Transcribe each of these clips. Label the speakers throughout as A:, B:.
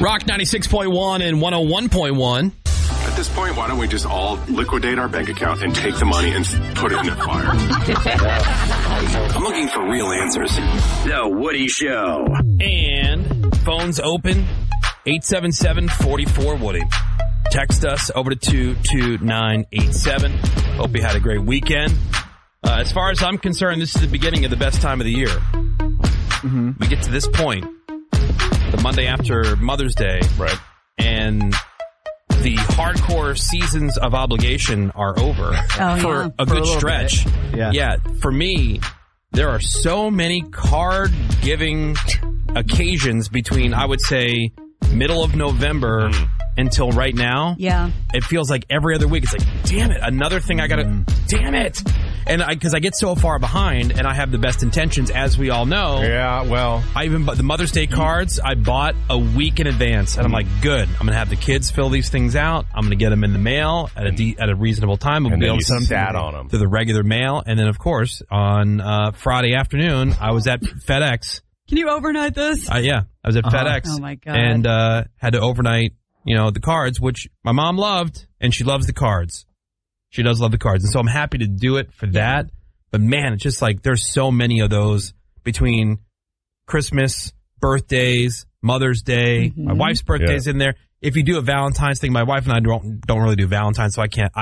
A: Rock 96.1 and 101.1.
B: At this point, why don't we just all liquidate our bank account and take the money and put it in a fire? I'm looking for real answers.
C: The Woody Show.
A: And phones open, 877-44-WOODY. Text us over to 22987. Hope you had a great weekend. As far as I'm concerned, this is the beginning of the best time of the year. Mm-hmm. We get to this point, the Monday after Mother's Day,
D: right?
A: And the hardcore seasons of obligation are over for a good stretch. Yeah, for me, there are so many card-giving occasions between, I would say, middle of November until right now.
E: Yeah.
A: It feels like every other week. It's like, damn it, another thing I gotta, damn it. And because I get so far behind and I have the best intentions, as we all know.
D: Yeah, well.
A: I even bought the Mother's Day cards. I bought a week in advance. And I'm like, good. I'm going to have the kids fill these things out. I'm going to get them in the mail at a reasonable time.
D: And
A: be
D: then
A: able
D: you
A: to
D: sat on them.
A: To the regular mail. And then, of course, on Friday afternoon, I was at FedEx.
E: Can you overnight this?
A: Yeah. I was at FedEx.
E: Oh, my God.
A: And had to overnight, the cards, which my mom loved. And she loves the cards. She does love the cards. And so I'm happy to do it for that. But man, it's just like there's so many of those between Christmas, birthdays, Mother's Day. Mm-hmm. My wife's birthday's in there. If you do a Valentine's thing, my wife and I don't really do Valentine's, so I can't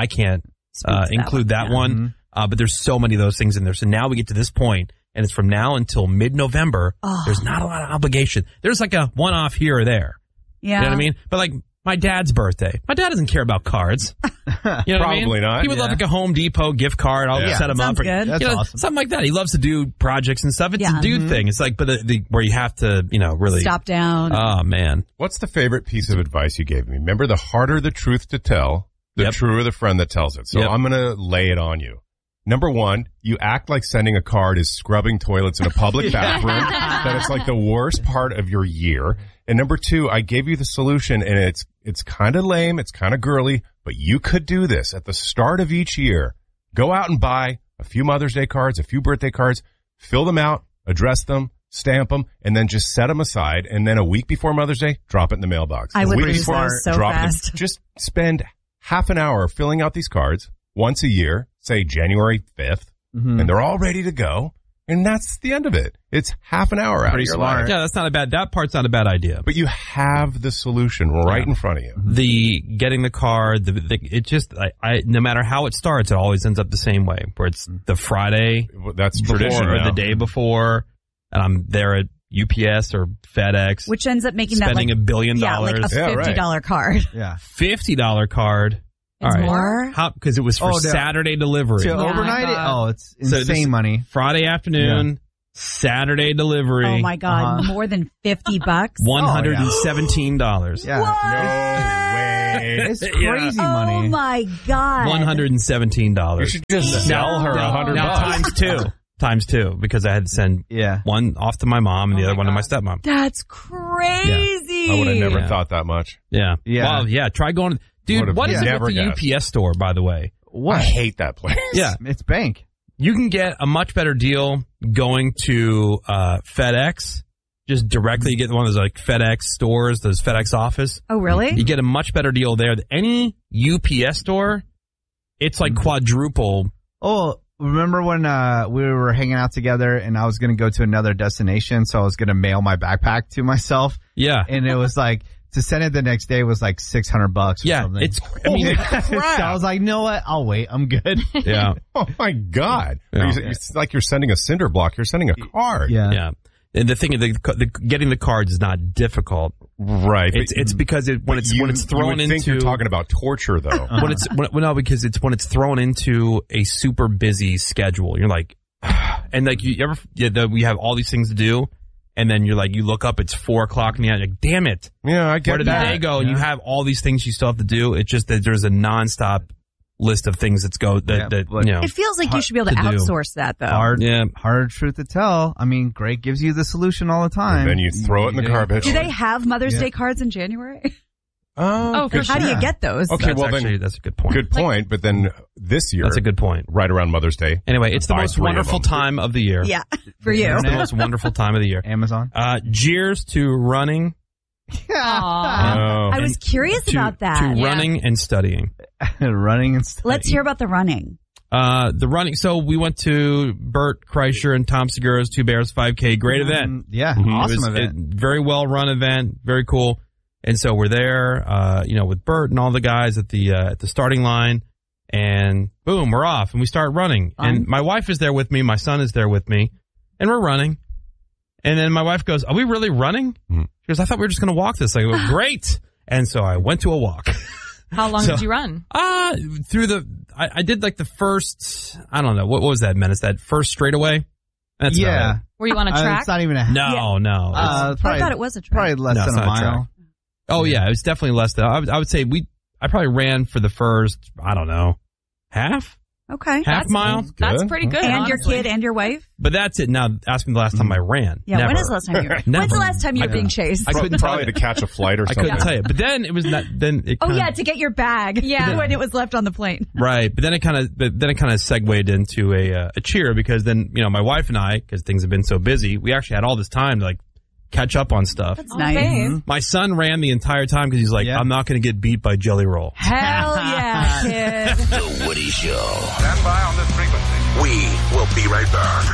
A: include that one. Mm-hmm. But there's so many of those things in there. So now we get to this point, and it's from now until mid-November. There's not a lot of obligation. There's like a one-off here or there.
E: Yeah.
A: You know what I mean? But like my dad's birthday. My dad doesn't care about cards. You know what I mean?
D: Probably not.
A: He would love like a Home Depot gift card. I'll set him up.
E: Sounds good.
F: That's awesome.
A: Something like that. He loves to do projects and stuff. It's a dude thing. It's like, but where you have to, really
E: stop down.
A: Oh man.
D: What's the favorite piece of advice you gave me? Remember, the harder the truth to tell, the truer the friend that tells it. So I'm going to lay it on you. Number one, you act like sending a card is scrubbing toilets in a public bathroom, that it's like the worst part of your year. And number two, I gave you the solution, and it's kind of lame, it's kind of girly, but you could do this at the start of each year. Go out and buy a few Mother's Day cards, a few birthday cards, fill them out, address them, stamp them, and then just set them aside. And then a week before Mother's Day, drop it in the mailbox.
E: I would lose those so fast.
D: Just spend half an hour filling out these cards once a year, say January 5th, and they're all ready to go. And that's the end of it. It's half an hour out of your life.
A: Yeah, that part's not a bad idea.
D: But you have the solution right in front of you.
A: The getting the card, it just, no matter how it starts, it always ends up the same way, where it's the Friday
D: that's
A: before
D: tradition
A: or
D: now.
A: the day before, and I'm there at UPS or FedEx.
E: Which ends up making
A: spending
E: that like
A: $1 billion.
E: Yeah, like a $50 card.
F: Yeah.
A: $50 card.
E: It's
A: all right.
E: more?
A: Because it was for Saturday delivery.
F: To overnight it? It's insane money.
A: Friday afternoon, Saturday delivery.
E: Oh my God. More than $50?
A: $117.
F: Yeah.
D: No way.
F: It's crazy money.
E: Oh my God.
A: $117.
D: You should just sell her $100.
A: Now times two, because I had to send one off to my mom and the other one to my stepmom.
E: That's crazy.
D: I would have never thought that much.
A: Yeah. Well, try going. Dude, what is it with the UPS store, by the way?
D: What? I hate that place.
A: Yeah.
F: It's bank.
A: You can get a much better deal going to FedEx. Just directly get one of those like FedEx stores, those FedEx office.
E: Oh, really?
A: You get a much better deal there. Any UPS store, it's like quadruple.
F: Oh, remember when we were hanging out together and I was going to go to another destination, so I was going to mail my backpack to myself?
A: Yeah.
F: And it was like, to send it the next day was like $600 or something.
A: It's crap.
F: So I was like, you know what? I'll wait. I'm good.
A: Yeah.
D: Oh my God. Yeah. It's like you're sending a cinder block. You're sending a card.
A: Yeah. And the thing is, getting the cards is not difficult.
D: Right.
A: It's because when it's thrown into.
D: I think you're talking about torture, though.
A: Because when it's thrown into a super busy schedule, you're like, and like we have all these things to do. And then you're like, you look up, it's 4:00 in the afternoon. Like, damn it.
D: Yeah, I get
A: Where did
D: that.
A: the day go? And you have all these things you still have to do. It's just that there's a nonstop list of things
E: It feels like you should be able to outsource that, though.
F: Hard truth to tell. I mean, Greg gives you the solution all the time.
D: And then you throw it in the garbage.
E: Do they have Mother's Day cards in January?
D: Oh,
E: how do you get those?
D: Okay,
A: that's a good point.
D: Good point. But then this year,
A: that's a good point.
D: Right around Mother's Day.
A: Anyway, it's the most wonderful time of the year.
E: Yeah, for you.
A: It's the most wonderful time of the year.
F: Amazon.
A: Cheers to running
E: I was curious about that.
A: To running and studying.
F: Running and studying.
E: Let's hear about the running.
A: The running. So we went to Bert Kreischer and Tom Segura's Two Bears 5K. Great event.
F: Yeah, awesome event.
A: Very well run event. Very cool. And so we're there, with Bert and all the guys at the starting line, and boom, we're off, and we start running. And my wife is there with me, my son is there with me, and we're running. And then my wife goes, "Are we really running?" She goes, "I thought we were just going to walk this." I go, "Great!" And so I went to a walk.
G: How long did you run?
A: I did like the first, I don't know, what was that, Menace? That first straightaway? That's
G: Were you on a track?
F: It's not even a
A: No.
E: I thought it was a track.
F: Probably less than a mile.
A: Oh yeah, it was definitely less than. I would say I probably ran for the first, I don't know, half.
E: Okay,
A: half mile.
G: That's pretty good.
E: And
G: honestly.
E: your kid and your wife.
A: But that's it. Now ask me the last time I ran.
E: Yeah,
A: Never.
E: when is the last time you ran? When's the last time you were being chased?
A: I couldn't
D: probably to catch a flight or something.
A: I couldn't tell you. But then it was not. Then it.
E: To get your bag. Yeah, when it was left on the plane.
A: Right, but then it kind of segued into a cheer, because then my wife and I, because things have been so busy, we actually had all this time to catch up on stuff.
E: That's nice.
A: My son ran the entire time because he's like, I'm not going to get beat by Jelly Roll.
E: Hell yeah, kid.
C: The Woody Show.
B: Stand by on this frequency.
C: We will be right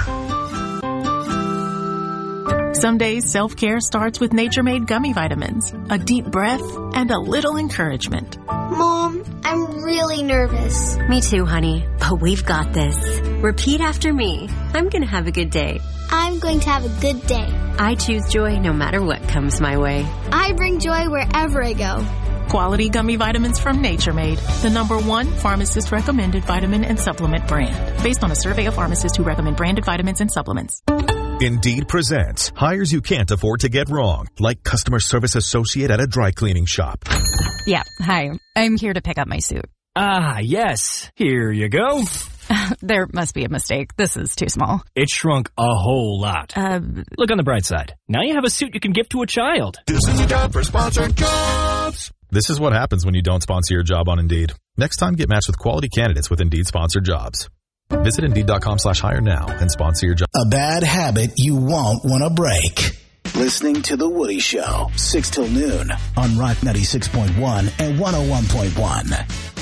C: back.
H: Some days self-care starts with Nature Made gummy vitamins, a deep breath, and a little encouragement.
I: Mom, I'm really nervous.
J: Me too, honey, but we've got this. Repeat after me. I'm going to have a good day.
I: I'm going to have a good day.
J: I choose joy no matter what comes my way.
I: I bring joy wherever I go.
H: Quality gummy vitamins from Nature Made, the #1 pharmacist recommended vitamin and supplement brand, based on a survey of pharmacists who recommend branded vitamins and supplements.
K: Indeed presents hires you can't afford to get wrong, like customer service associate at a dry cleaning shop.
L: Yeah, hi. I'm here to pick up my suit.
M: Ah, yes. Here you go.
L: There must be a mistake. This is too small.
M: It shrunk a whole lot. Look on the bright side. Now you have a suit you can give to a child.
K: This is a job for Sponsored Jobs. This is what happens when you don't sponsor your job on Indeed. Next time, get matched with quality candidates with Indeed Sponsored Jobs. Visit Indeed.com/hire now and sponsor your job.
N: A bad habit you won't want to break. Listening to The Woody Show, 6 till noon on Rock 96.1 and 101.1.